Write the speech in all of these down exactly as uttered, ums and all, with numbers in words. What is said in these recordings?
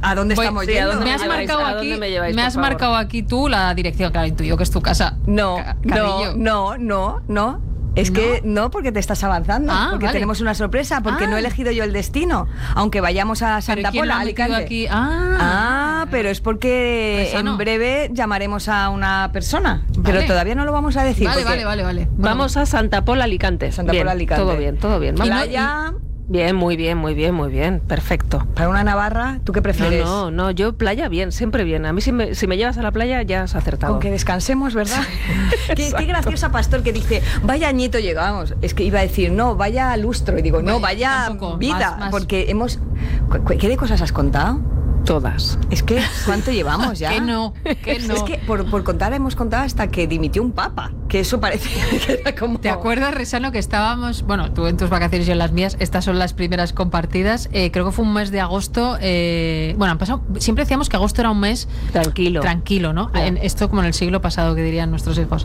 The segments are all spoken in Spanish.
¿A dónde Voy, estamos sí, yendo? ¿a dónde me has lleváis? marcado ¿A aquí, dónde me lleváis, me por has favor? marcado aquí tú la dirección, claro, intuyo que es tu casa. No, Ca- no, Carrillo. no, no, no. Es ¿No? que no, porque te estás avanzando, Ah, porque vale. tenemos una sorpresa, porque Ah. no he elegido yo el destino, aunque vayamos a ¿Pero Santa quién lo Pola, ha metido Alicante. aquí? Ah, Ah, pero es porque Resano. en breve llamaremos a una persona, pero Vale. todavía no lo vamos a decir. Vale, porque vale, vale, vale. Bueno, Vamos a Santa Pola, Alicante. Santa Bien, Pola, Alicante. Todo bien, todo bien. Y no- Playa, Bien, muy bien, muy bien, muy bien. Perfecto. para una Navarra, ¿tú qué No, prefieres? no, no, yo playa bien, siempre bien. A mí si me, si me llevas a la playa ya has acertado. Con que descansemos, ¿verdad? qué, qué graciosa Pastor que dice, vaya añito llegamos. Es que iba a decir, no, vaya lustro. Y digo, no, Vaya, vaya tampoco, vida. más, más. Porque hemos... cu- cu- ¿Qué de cosas has contado? Todas. Es que, ¿cuánto llevamos ya? que no, que no. Es que por, por contar hemos contado hasta que dimitió un papa. Que eso parece que era como... ¿Te acuerdas, Resano, que estábamos, bueno, tú en tus vacaciones y yo en las mías, estas son las primeras compartidas, eh, creo que fue un mes de agosto, eh, bueno, han pasado, siempre decíamos que agosto era un mes Tranquilo. tranquilo, ¿no? Ya. En, esto como en el siglo pasado, que dirían nuestros hijos.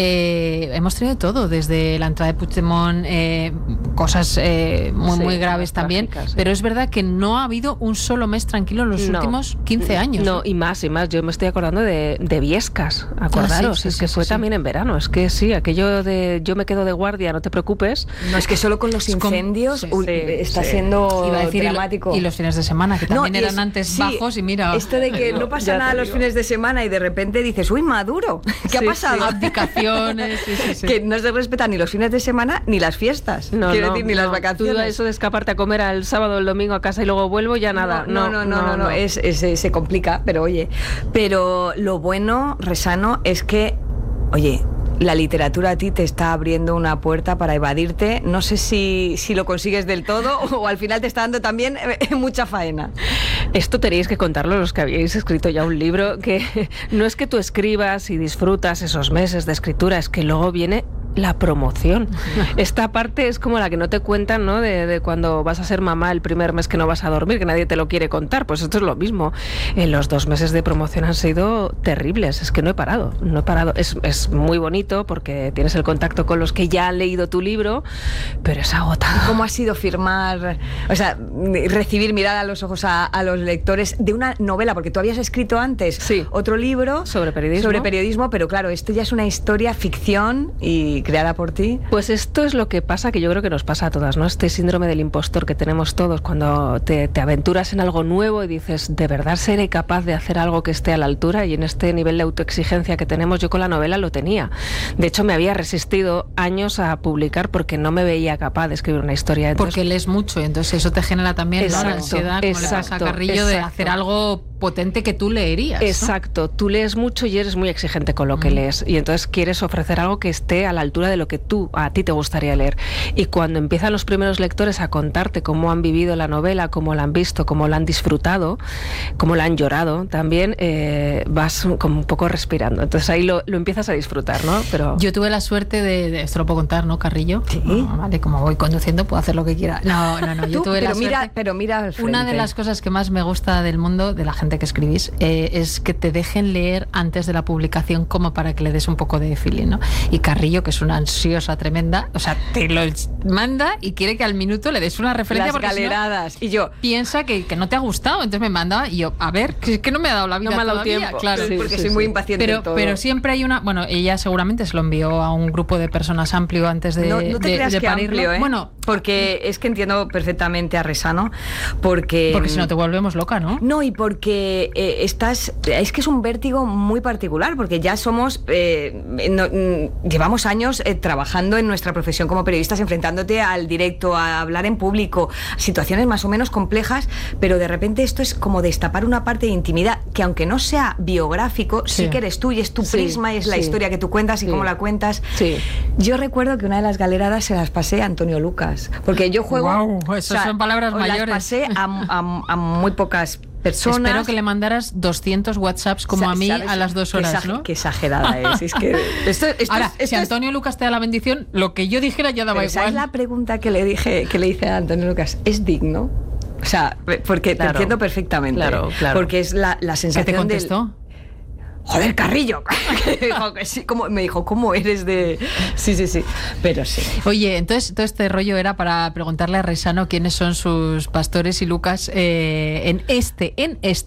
Eh, hemos tenido todo, desde la entrada de Puigdemont, eh, cosas eh, muy, Sí, muy graves más también, trágicas, sí. pero es verdad que no ha habido un solo mes tranquilo en los No. últimos quince años. No, y más, y más. Yo me estoy acordando de, de Viescas, acordaros. Ah, sí, sí, es sí, que sí, fue sí. también en verano. Es que sí, aquello de yo me quedo de guardia, no te preocupes. No, es que solo con los Es como- incendios sí, uy, sí, está sí. siendo Iba a decir, y lo- dramático. y los fines de semana, que No, también y eran es- antes sí, bajos, y mira... Esto de que no Ya pasa te nada los digo. fines de semana y de repente dices, uy, Maduro, ¿qué ha Sí, pasado? sí. abdicaciones, sí, sí, sí. Que no se respetan ni los fines de semana ni las fiestas. No, Quiero no, decir, ni las no. vacaciones. Tú eso de escaparte a comer al sábado o el domingo a casa y luego vuelvo, ya nada. No, no, no, no, no, Es, es- es- se complica, pero oye. Pero lo bueno, Resano, es que, oye, la literatura a ti te está abriendo una puerta para evadirte. No sé si, si lo consigues del todo o al final te está dando también eh, mucha faena. Esto tenéis que contarlo los que habéis escrito ya un libro, que no es que tú escribas y disfrutas esos meses de escritura, es que luego viene la promoción. Esta parte es como la que no te cuentan, ¿no? De, de cuando vas a ser mamá el primer mes que no vas a dormir, que nadie te lo quiere contar. Pues esto es lo mismo. En los dos meses de promoción han sido terribles. Es que no he parado, no he parado. Es, es muy bonito porque tienes el contacto con los que ya han leído tu libro, pero es agotado. ¿Cómo ha sido firmar, o sea, recibir, mirar a los ojos a, a los lectores de una novela? Porque tú habías escrito antes Sí. otro libro Sobre periodismo. sobre periodismo, pero claro, esto ya es una historia ficción y creada por ti. Pues esto es lo que pasa, que yo creo que nos pasa a todas, ¿no? Este síndrome del impostor que tenemos todos cuando te, te aventuras en algo nuevo y dices, ¿de verdad seré capaz de hacer algo que esté a la altura? Y en este nivel de autoexigencia que tenemos, yo con la novela lo tenía. De hecho, me había resistido años a publicar porque no me veía capaz de escribir una historia. Entonces, Porque lees mucho, y entonces eso te genera también, ¿no?, la Exacto, ansiedad, como le pasa a exacto, Carrillo, de exacto. hacer algo potente que tú leerías, ¿no? Exacto, tú lees mucho y eres muy exigente con lo que Mm. lees y entonces quieres ofrecer algo que esté a la altura de lo que tú, a ti te gustaría leer. Y cuando empiezan los primeros lectores a contarte cómo han vivido la novela, cómo la han visto, cómo la han disfrutado, cómo la han llorado, también eh, vas como un poco respirando. Entonces ahí lo, lo empiezas a disfrutar, ¿no? Pero Yo tuve la suerte de, de- esto lo puedo contar, ¿no, Carrillo? Sí. No, vale, como voy conduciendo puedo hacer lo que quiera. No, no, no, yo Tú, tuve la pero mira, suerte. pero mira al frente. Una de las cosas que más me gusta del mundo, de la gente que escribís, eh, es que te dejen leer antes de la publicación, como para que le des un poco de feeling, ¿no? Y Carrillo, que es una ansiosa tremenda, o sea, te lo manda y quiere que al minuto le des una referencia, las porque si no, galeradas. Y yo, piensa que, que no te ha gustado, entonces me manda y yo, a ver, que es que no me ha dado la vida No me ha dado todavía, tiempo. claro. Sí, porque sí, soy sí. muy impaciente Pero, en todo. pero siempre hay una... Bueno, ella seguramente se lo envió a un grupo de personas amplio antes de, no, no te de- creas de que parirlo. amplio, ¿eh? Bueno, porque es que entiendo perfectamente a Resano, porque... porque si no te volvemos loca, ¿no? No, y porque eh, estás... Es que es un vértigo muy particular, porque ya somos... eh, no, mm, llevamos años eh, trabajando en nuestra profesión como periodistas, enfrentándote al directo, a hablar en público, situaciones más o menos complejas, pero de repente esto es como destapar una parte de intimidad que, aunque no sea biográfico, sí, Sí. que eres tú y es tu Sí, prisma y es la sí. historia que tú cuentas y Sí. cómo la cuentas. Sí. Yo recuerdo que una de las galeradas se las pasé a Antonio Lucas, porque yo juego... Guau, esas son palabras las mayores. pasé a, a- a muy pocas personas. Espero que le mandaras doscientos WhatsApps como Sa- a mí ¿sabes? a las dos Qué horas, exag- ¿no? Qué exagerada es. Es que esto, esto Ahora, es, esto si es- Antonio Lucas te da la bendición, lo que yo dijera ya daba pero ¿sabes igual. la pregunta que le dije, que le hice a Antonio Lucas? ¿Es digno? O sea, porque Claro. te entiendo perfectamente. Claro, claro. Porque es la, la ¿Qué sensación te del- contestó? Joder, Carrillo. Que dijo que sí, como, me dijo, ¿cómo eres de...? Sí, sí, sí. Pero sí. Oye, entonces todo este rollo era para preguntarle a Resano quiénes son sus pastores y Lucas eh, en este, en este